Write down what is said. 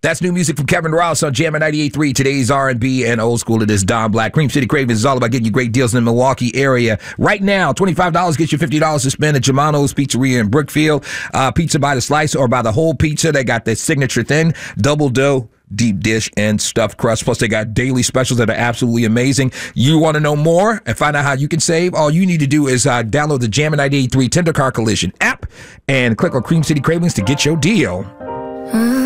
That's new music from Kevin Ross on Jammin' 98.3. Today's R&B and old school. It is Don Black. Cream City Cravings is all about getting you great deals in the Milwaukee area. Right now, $25 gets you $50 to spend at Germano's Pizzeria in Brookfield. Pizza by the slice or by the whole pizza. They got the signature thing, double dough, deep dish, and stuffed crust. Plus, they got daily specials that are absolutely amazing. You want to know more and find out how you can save? All you need to do is download the Jammin' 98.3 Tender Car Collision app and click on Cream City Cravings to get your deal.